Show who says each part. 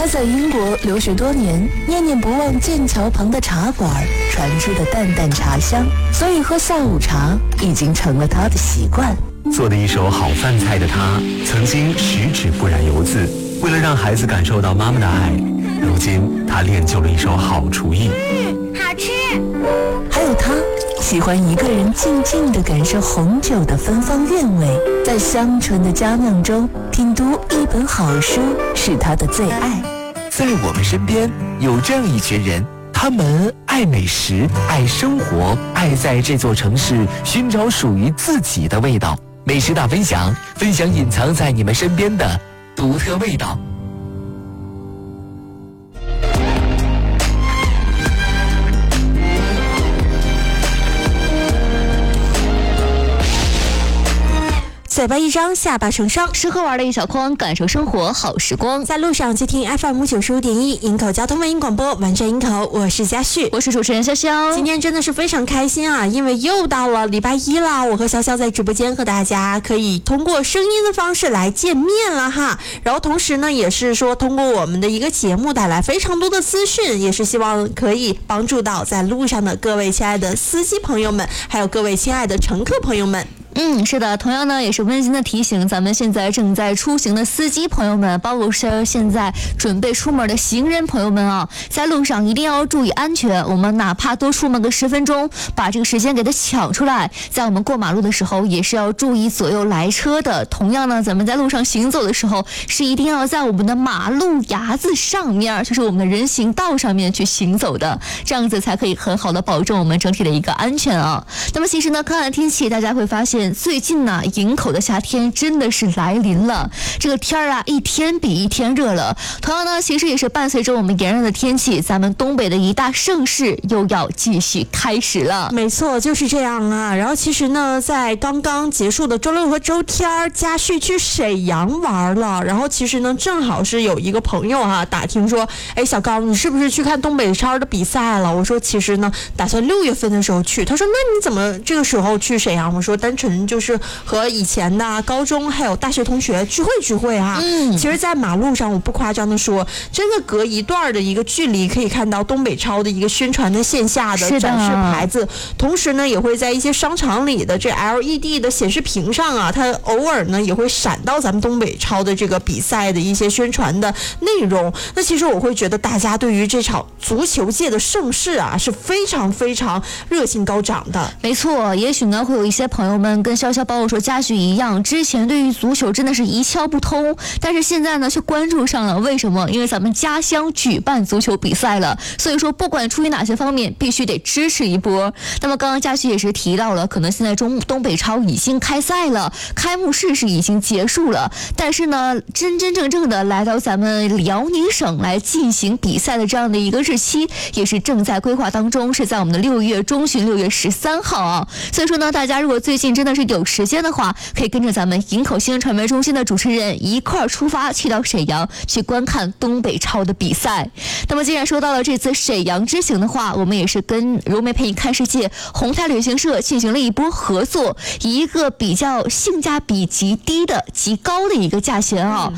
Speaker 1: 他在英国留学多年，念念不忘剑桥旁的茶馆传出的淡淡茶香，所以喝下午茶已经成了他的习惯。
Speaker 2: 做的一手好饭菜的他，曾经十指不染油渍，为了让孩子感受到妈妈的爱，如今他练就了一手好厨艺。
Speaker 3: 好吃。
Speaker 1: 还有他喜欢一个人静静地感受红酒的芬芳韵味，在香醇的佳酿中品读一本好书是他的最爱。
Speaker 4: 在我们身边有这样一群人，他们爱美食，爱生活，爱在这座城市寻找属于自己的味道。美食大分享，分享隐藏在你们身边的独特味道。
Speaker 5: 嘴巴一张，下巴成双，
Speaker 6: 吃喝玩的一小筐，感受生活好时光。
Speaker 5: 在路上就听 FM95.1营口交通文音广播，完整营口，我是嘉旭，
Speaker 6: 我是主持人潇潇。
Speaker 5: 今天真的是非常开心啊，因为又到了礼拜一了，我和潇潇在直播间和大家可以通过声音的方式来见面了哈。然后同时呢，也是说通过我们的一个节目带来非常多的资讯，也是希望可以帮助到在路上的各位亲爱的司机朋友们，还有各位亲爱的乘客朋友们。
Speaker 6: 是的，同样呢也是温馨的提醒咱们现在正在出行的司机朋友们，包括是现在准备出门的行人朋友们啊，在路上一定要注意安全。我们哪怕多出门个10分钟，把这个时间给它抢出来，在我们过马路的时候也是要注意左右来车的。同样呢，咱们在路上行走的时候是一定要在我们的马路牙子上面，就是我们的人行道上面去行走的，这样子才可以很好的保证我们整体的一个安全啊。那么其实呢，看看天气，大家会发现最近呢，营口的夏天真的是来临了。这个天啊，一天比一天热了。同样呢，其实也是伴随着我们炎热的天气，咱们东北的一大盛事又要继续开始了。
Speaker 5: 没错，就是这样啊。然后其实呢，在刚刚结束的周六和周天，嘉旭去沈阳玩了。然后其实呢，正好是有一个朋友打听说，哎，小高，你是不是去看东北超的比赛了？我说其实呢，打算6月份的时候去。他说，那你怎么这个时候去沈阳？我说单纯就是和以前的高中还有大学同学聚会啊。其实在马路上，我不夸张的说，真的隔一段的一个距离可以看到东北超的一个宣传的线下的展示牌子，同时呢也会在一些商场里的这 LED 的显示屏上啊，它偶尔呢也会闪到咱们东北超的这个比赛的一些宣传的内容。那其实我会觉得大家对于这场足球界的盛事啊是非常非常热情高涨的。
Speaker 6: 没错，也许呢会有一些朋友们跟潇潇包括说嘉许一样，之前对于足球真的是一窍不通，但是现在呢却关注上了。为什么？因为咱们家乡举办足球比赛了，所以说不管出于哪些方面，必须得支持一波。那么刚刚嘉许也是提到了，可能现在东北超已经开赛了，开幕式是已经结束了，但是呢真正的来到咱们辽宁省来进行比赛的这样的一个日期，也是正在规划当中，是在我们的6月中旬，6月13号啊。所以说呢，大家如果最近真的是有时间的话，可以跟着咱们营口新闻传媒中心的主持人一块儿出发，去到沈阳去观看东北超的比赛。那么既然说到了这次沈阳之行的话，我们也是跟柔美陪你看世界红泰旅行社进行了一波合作，以一个比较性价比极低的极高的一个价钱啊，